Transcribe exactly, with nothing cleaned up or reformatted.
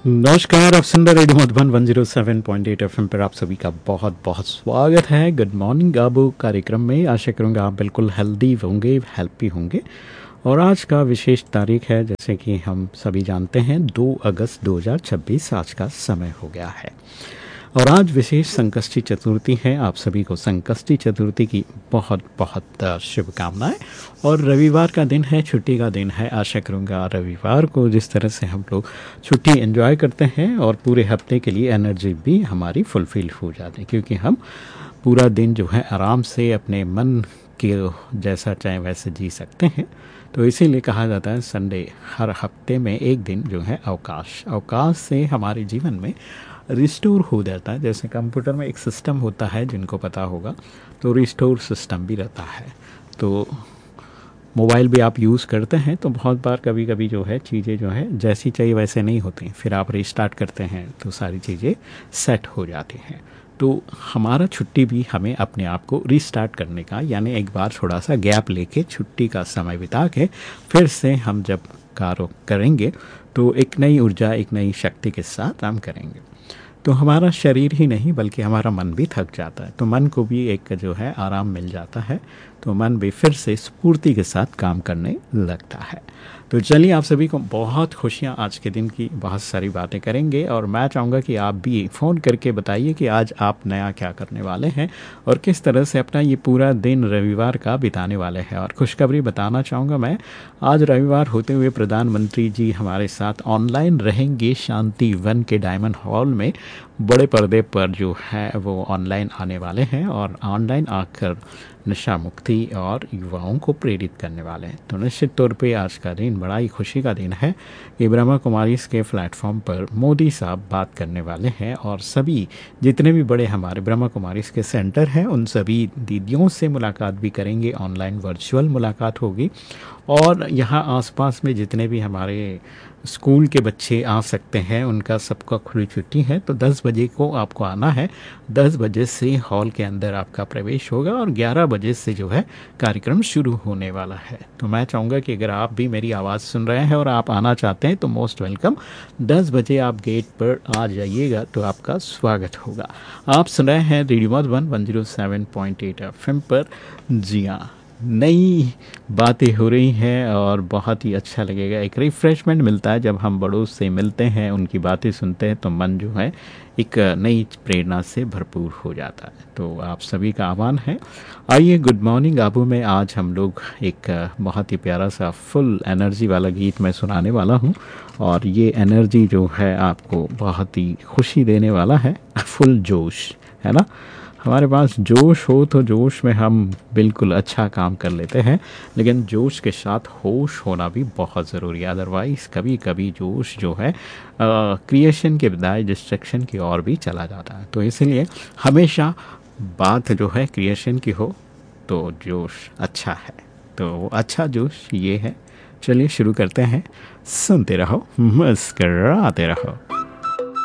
नमस्कार, आप सुन रहे radio Madhuban one zero seven point eight FM पर आप सभी का बहुत बहुत स्वागत है। गुड मॉर्निंग आबू कार्यक्रम में। आशा करूँगा आप बिल्कुल हेल्दी होंगे, हेल्पी होंगे। और आज का विशेष तारीख है, जैसे कि हम सभी जानते हैं, दो अगस्त दो हज़ार छब्बीस आज का समय हो गया है। और आज विशेष संकष्टी चतुर्थी है। आप सभी को संकष्टी चतुर्थी की बहुत बहुत शुभकामनाएं। और रविवार का दिन है, छुट्टी का दिन है। आशा करूँगा रविवार को जिस तरह से हम लोग छुट्टी एंजॉय करते हैं और पूरे हफ्ते के लिए एनर्जी भी हमारी फुलफिल हो जाती है, क्योंकि हम पूरा दिन जो है आराम से अपने मन के जैसा चाहे वैसे जी सकते हैं। तो इसीलिए कहा जाता है संडे हर हफ्ते में एक दिन जो है अवकाश अवकाश से हमारे जीवन में रिस्टोर हो जाता है। जैसे कंप्यूटर में एक सिस्टम होता है, जिनको पता होगा, तो रिस्टोर सिस्टम भी रहता है। तो मोबाइल भी आप यूज़ करते हैं तो बहुत बार कभी कभी जो है चीज़ें जो है जैसी चाहिए वैसे नहीं होती, फिर आप रिस्टार्ट करते हैं तो सारी चीज़ें सेट हो जाती हैं। तो हमारा छुट्टी भी हमें अपने आप को रिस्टार्ट करने का, यानी एक बार थोड़ा सा गैप लेके छुट्टी का समय बिता के फिर से हम जब कार्य करेंगे तो एक नई ऊर्जा, एक नई शक्ति के साथ काम करेंगे। तो हमारा शरीर ही नहीं बल्कि हमारा मन भी थक जाता है, तो मन को भी एक जो है आराम मिल जाता है, तो मन भी फिर से स्फूर्ति के साथ काम करने लगता है। तो चलिए, आप सभी को बहुत खुशियाँ। आज के दिन की बहुत सारी बातें करेंगे और मैं चाहूँगा कि आप भी फ़ोन करके बताइए कि आज आप नया क्या करने वाले हैं और किस तरह से अपना ये पूरा दिन रविवार का बिताने वाले हैं। और खुशखबरी बताना चाहूँगा मैं, आज रविवार होते हुए प्रधानमंत्री जी हमारे साथ ऑनलाइन रहेंगे शांति वन के डायमंड हॉल में। बड़े पर्दे पर जो है वो ऑनलाइन आने वाले हैं और ऑनलाइन आकर नशा मुक्ति और युवाओं को प्रेरित करने वाले हैं। तो निश्चित तौर पे आज का दिन बड़ा ही खुशी का दिन है कि ब्रह्मा कुमारीज़ के प्लेटफॉर्म पर मोदी साहब बात करने वाले हैं और सभी जितने भी बड़े हमारे ब्रह्मा कुमारीज़ के सेंटर हैं उन सभी दीदियों से मुलाकात भी करेंगे। ऑनलाइन वर्चुअल मुलाकात होगी और यहाँ आसपास में जितने भी हमारे स्कूल के बच्चे आ सकते हैं उनका सबका खुली छुट्टी है। तो दस बजे को आपको आना है। दस बजे से हॉल के अंदर आपका प्रवेश होगा और ग्यारह बजे से जो है कार्यक्रम शुरू होने वाला है। तो मैं चाहूँगा कि अगर आप भी मेरी आवाज़ सुन रहे हैं और आप आना चाहते हैं तो मोस्ट वेलकम। दस बजे आप गेट पर आ जाइएगा तो आपका स्वागत होगा। आप सुन रहे हैं radio Madhuban one zero seven point eight FM पर। जी हाँ, नई बातें हो रही हैं और बहुत ही अच्छा लगेगा। एक रिफ़्रेशमेंट मिलता है जब हम बड़ों से मिलते हैं, उनकी बातें सुनते हैं, तो मन जो है एक नई प्रेरणा से भरपूर हो जाता है। तो आप सभी का आह्वान है। आइए, गुड मॉर्निंग आबू में आज हम लोग एक बहुत ही प्यारा सा फुल एनर्जी वाला गीत मैं सुनाने वाला हूँ और ये एनर्जी जो है आपको बहुत ही खुशी देने वाला है। फुल जोश है ना। हमारे पास जोश हो तो जोश में हम बिल्कुल अच्छा काम कर लेते हैं, लेकिन जोश के साथ होश होना भी बहुत ज़रूरी है। अदरवाइज़ कभी कभी जोश जो है क्रिएशन के बजाय डिस्ट्रक्शन की ओर भी चला जाता है। तो इसलिए हमेशा बात जो है क्रिएशन की हो तो जोश अच्छा है। तो वो अच्छा जोश ये है। चलिए शुरू करते हैं। सुनते रहो, मुस्कराते रहो।